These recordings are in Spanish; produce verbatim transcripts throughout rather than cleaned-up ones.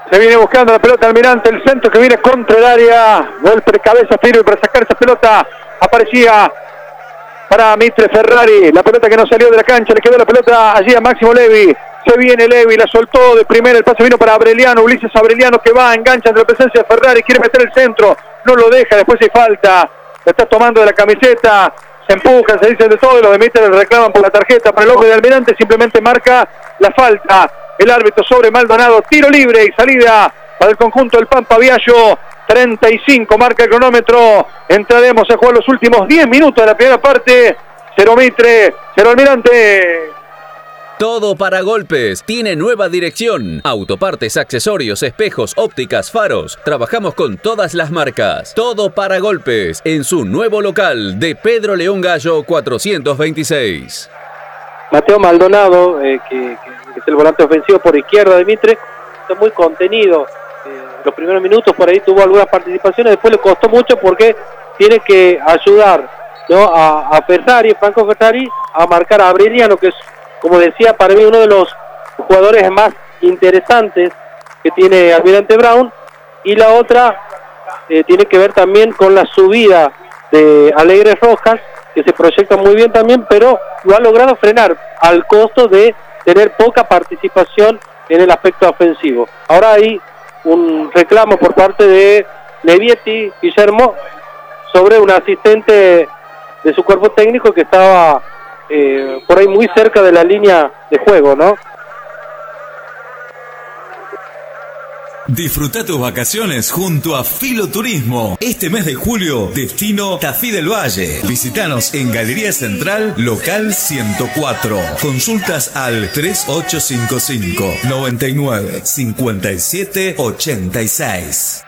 Se viene buscando la pelota Almirante, el centro que viene contra el área. Golpe de cabeza firme para sacar esa pelota. Aparecía para Mitre Ferrari. La pelota que no salió de la cancha. Le quedó la pelota allí a Máximo Levi. Se viene Levi, la soltó de primera. El pase vino para Aureliano. Ulises Aureliano que va, engancha entre la presencia de Ferrari. Quiere meter el centro. No lo deja, después hay falta. La está tomando de la camiseta. Se empujan, se dicen de todo. Y los de Mitre le reclaman por la tarjeta. Para el hombre de Almirante simplemente marca la falta. El árbitro sobre Maldonado, tiro libre y salida para el conjunto del Pampa Viallo. treinta y cinco marca el cronómetro. Entraremos a jugar los últimos diez minutos de la primera parte. Cero Mitre, cero Almirante. Todo para Golpes tiene nueva dirección. Autopartes, accesorios, espejos, ópticas, faros. Trabajamos con todas las marcas. Todo para Golpes en su nuevo local de Pedro León Gallo cuatrocientos veintiséis. Mateo Maldonado, eh, que, que es el volante ofensivo por izquierda de Mitre, está muy contenido. Eh, los primeros minutos por ahí tuvo algunas participaciones, después le costó mucho porque tiene que ayudar, ¿no? a, a Ferrari, Franco Ferrari, a marcar a Aureliano, que es, como decía, para mí uno de los jugadores más interesantes que tiene Almirante Brown. Y la otra eh, tiene que ver también con la subida de Alegre Rojas, que se proyecta muy bien también, pero lo ha logrado frenar al costo de tener poca participación en el aspecto ofensivo. Ahora hay un reclamo por parte de Levietti, Guillermo, sobre un asistente de su cuerpo técnico que estaba eh, por ahí muy cerca de la línea de juego, ¿no? Disfruta tus vacaciones junto a Filoturismo. Este mes de julio, destino Tafí del Valle. Visítanos en Galería Central, local ciento cuatro. Consultas al tres ocho cinco cinco, noventa y nueve, cincuenta y siete, ochenta y seis.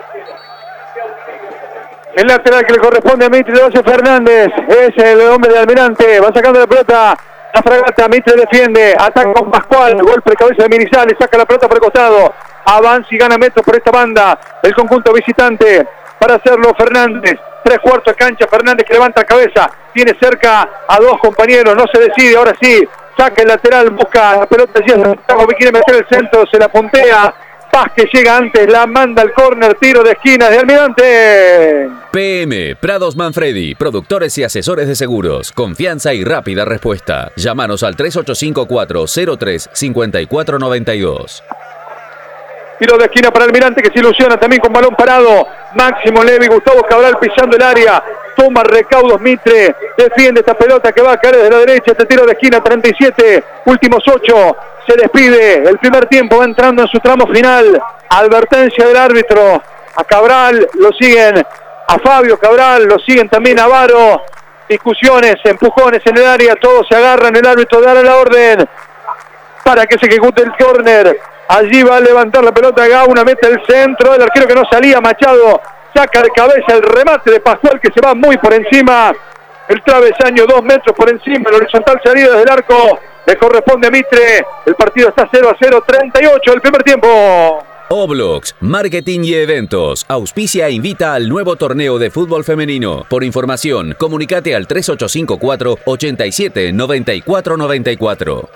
El lateral que le corresponde a Mitre José Fernández es el hombre de Almirante. Va sacando la pelota. La fragata, Mitre defiende. Ataca con Pascual. Golpe de cabeza de Mirizales. Saca la pelota por el costado. Avanza y gana metros por esta banda. El conjunto visitante. Para hacerlo Fernández. Tres cuartos de cancha. Fernández que levanta la cabeza. Tiene cerca a dos compañeros. No se decide. Ahora sí. Saca el lateral. Busca la pelota. Quiere meter el centro. Se la puntea. Paz que llega antes, la manda al córner, tiro de esquina de Almirante. P M Prados Manfredi, productores y asesores de seguros. Confianza y rápida respuesta. Llámanos al tres ocho cinco cuatro, cero tres, cinco cuatro nueve dos. Tiro de esquina para Almirante que se ilusiona también con balón parado. Máximo Levi, Gustavo Cabral pisando el área. Toma recaudos Mitre. Defiende esta pelota que va a caer desde la derecha. Este tiro de esquina, treinta y siete. Últimos ocho. Se despide. El primer tiempo va entrando en su tramo final. Advertencia del árbitro. A Cabral lo siguen. A Fabio Cabral lo siguen también a Varo. Discusiones, empujones en el área. Todos se agarran. El árbitro dará la orden para que se ejecute el córner. Allí va a levantar la pelota Gauna, mete el centro, el arquero que no salía, Machado, saca de cabeza el remate de Pascual que se va muy por encima, el travesaño dos metros por encima, el horizontal salida desde el arco, le corresponde a Mitre, el partido está cero a cero, treinta y ocho el primer tiempo. Oblox, Marketing y Eventos, auspicia e invita al nuevo torneo de fútbol femenino. Por información, comunicate al tres ocho cinco cuatro, ochenta y siete, noventa y cuatro noventa y cuatro.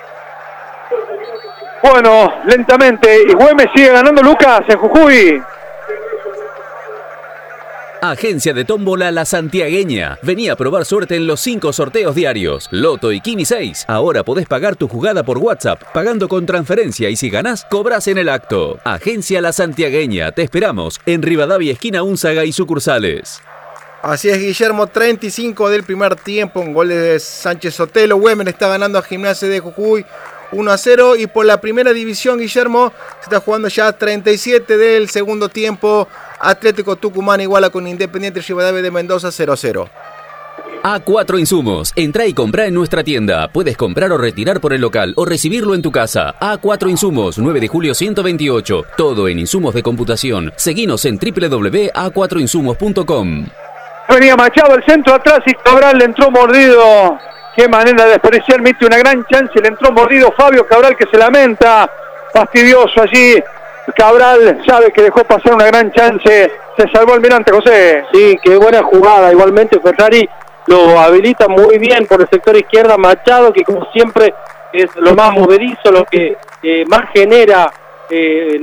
Bueno, lentamente, y Güemes sigue ganando Lucas en Jujuy. Agencia de Tómbola La Santiagueña. Vení a probar suerte en los cinco sorteos diarios. Loto y Kini seis. Ahora podés pagar tu jugada por WhatsApp, pagando con transferencia y si ganás, cobrás en el acto. Agencia La Santiagueña. Te esperamos en Rivadavia, esquina Únzaga y sucursales. Así es, Guillermo, treinta y cinco del primer tiempo, un gol de Sánchez Sotelo. Güemes está ganando a Gimnasia de Jujuy uno a cero, y por la primera división, Guillermo, se está jugando ya treinta y siete del segundo tiempo. Atlético Tucumán iguala con Independiente Rivadavia de Mendoza cero a cero. A cuatro Insumos. Entrá y comprá en nuestra tienda. Puedes comprar o retirar por el local o recibirlo en tu casa. A cuatro Insumos, nueve de julio ciento veintiocho. Todo en insumos de computación. Seguinos en doble u doble u doble u punto a cuatro insumos punto com. Venía Machado al centro atrás y Cabral le entró mordido. Qué manera de desperdiciar Mitre, una gran chance, le entró mordido Fabio Cabral que se lamenta. Fastidioso allí. Cabral sabe que dejó pasar una gran chance. Se salvó Almirante, José. Sí, qué buena jugada. Igualmente Ferrari lo habilita muy bien por el sector izquierda. Machado, que como siempre es lo más movedizo, lo que eh, más genera eh,